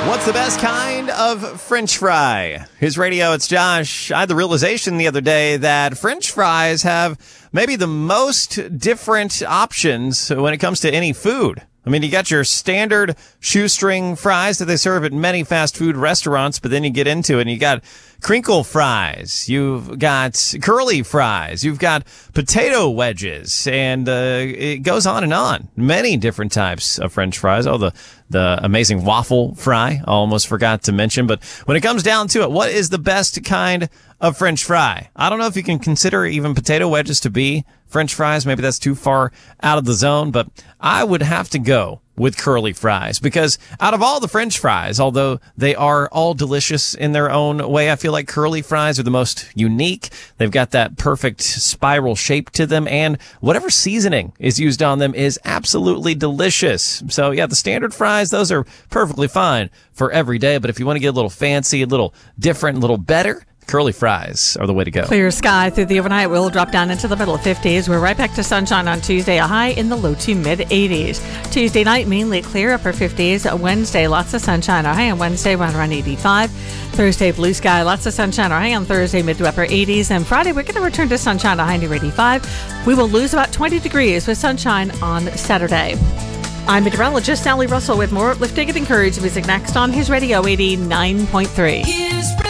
What's the best kind of French fry? His radio, it's Josh. I had the realization the other day that French fries have maybe the most different options when it comes to any food. I mean, you got your standard shoestring fries that they serve at many fast food restaurants, but then you get into it and you got crinkle fries, you've got curly fries, you've got potato wedges, and it goes on and on. Many different types of French fries. Oh, the amazing waffle fry, I almost forgot to mention. But when it comes down to it, what is the best kind of French fry? I don't know if you can consider even potato wedges to be French fries. Maybe that's too far out of the zone, but I would have to go with curly fries, because out of all the French fries, although they are all delicious in their own way, I feel like curly fries are the most unique. They've got that perfect spiral shape to them, and whatever seasoning is used on them is absolutely delicious. So yeah, the standard fries, those are perfectly fine for every day, but if you want to get a little fancy, a little different, a little better, curly fries are the way to go. Clear sky through the overnight. We'll drop down into the middle 50s. We're right back to sunshine on Tuesday, a high in the low to mid 80s. Tuesday night, mainly clear, upper 50s. Wednesday, lots of sunshine. Our high on Wednesday, around 85. Thursday, blue sky, lots of sunshine. Our high on Thursday, mid to upper 80s. And Friday, we're going to return to sunshine, a high near 85. We will lose about 20 degrees with sunshine on Saturday. I'm meteorologist Sally Russell with more Uplifting and Encourage music next on His Radio 89.3. His Radio.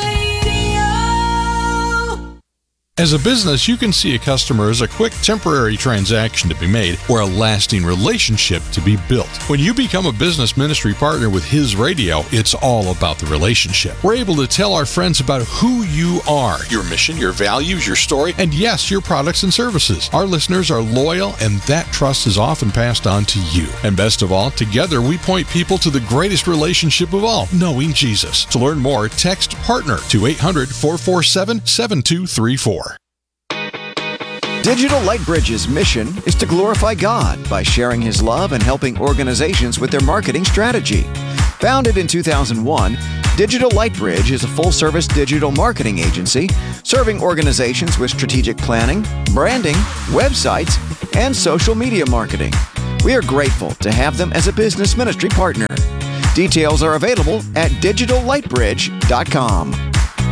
As a business, you can see a customer as a quick, temporary transaction to be made or a lasting relationship to be built. When you become a business ministry partner with His Radio, it's all about the relationship. We're able to tell our friends about who you are, your mission, your values, your story, and yes, your products and services. Our listeners are loyal, and that trust is often passed on to you. And best of all, together we point people to the greatest relationship of all, knowing Jesus. To learn more, text PARTNER to 800-447-7234. Digital Lightbridge's mission is to glorify God by sharing His love and helping organizations with their marketing strategy. Founded in 2001, Digital Lightbridge is a full-service digital marketing agency serving organizations with strategic planning, branding, websites, and social media marketing. We are grateful to have them as a business ministry partner. Details are available at digitallightbridge.com.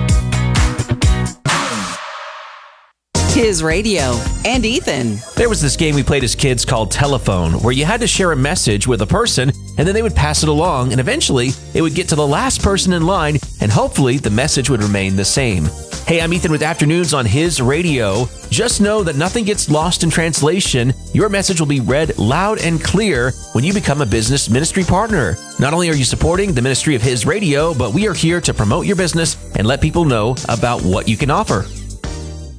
His Radio and Ethan. There was this game we played as kids called Telephone, where you had to share a message with a person, and then they would pass it along, and eventually it would get to the last person in line, and hopefully the message would remain the same. Hey, I'm Ethan with Afternoons on His Radio. Just know that nothing gets lost in translation. Your message will be read loud and clear when you become a business ministry partner. Not only are you supporting the ministry of His Radio, but we are here to promote your business and let people know about what you can offer.